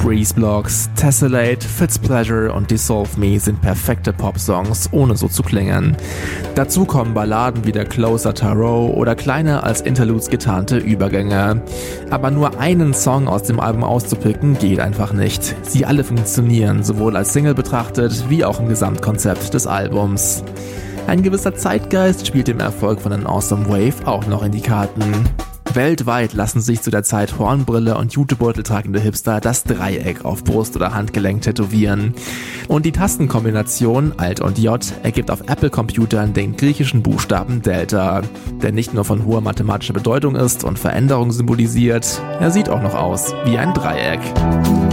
Breeze Blocks, Tessellate, Fitzpleasure und Dissolve Me sind perfekte Pop-Songs, ohne so zu klingen. Dazu kommen Balladen wie der Closer Tarot oder kleine als Interludes getarnte Übergänge. Aber nur einen Song aus dem Album auszupicken geht einfach nicht. Sie alle funktionieren, sowohl als Single betrachtet, wie auch im Gesamtkonzept des Albums. Ein gewisser Zeitgeist spielt dem Erfolg von An Awesome Wave auch noch in die Karten. Weltweit lassen sich zu der Zeit Hornbrille und Jutebeutel tragende Hipster das Dreieck auf Brust oder Handgelenk tätowieren. Und die Tastenkombination Alt und J ergibt auf Apple-Computern den griechischen Buchstaben Delta, der nicht nur von hoher mathematischer Bedeutung ist und Veränderung symbolisiert, er sieht auch noch aus wie ein Dreieck.